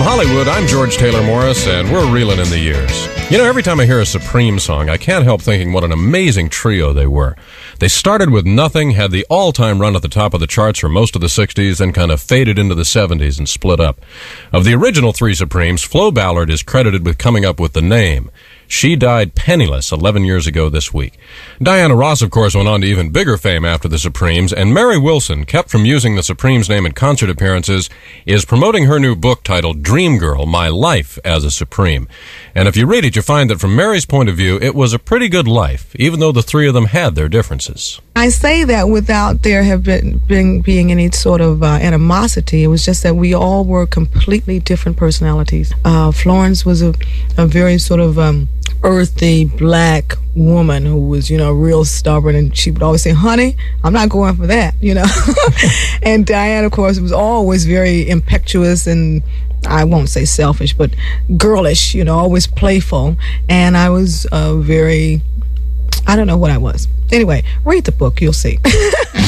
Hollywood, I'm George Taylor Morris, and we're reeling in the years. You know, every time I hear a Supreme song, I can't help thinking what an amazing trio they were. They started with nothing, had the all-time run at the top of the charts for most of the 60s, then kind of faded into the 70s and split up. Of the original three Supremes, Flo Ballard is credited with coming up with the name. She died penniless 11 years ago this week. Diana Ross, of course, went on to even bigger fame after the Supremes, and Mary Wilson, kept from using the Supremes' name in concert appearances, is promoting her new book titled Dream Girl, My Life as a Supreme. And if you read it, you find that from Mary's point of view, it was a pretty good life, even though the three of them had their differences. I say that without there have being any sort of animosity. It was just that we all were completely different personalities. Florence was a very sort of earthy black woman who was, real stubborn, and she would always say, honey, I'm not going for that, And Diane, of course, was always very impetuous and, I won't say selfish, but girlish, always playful. And I was I don't know what I was. Anyway, read the book, you'll see.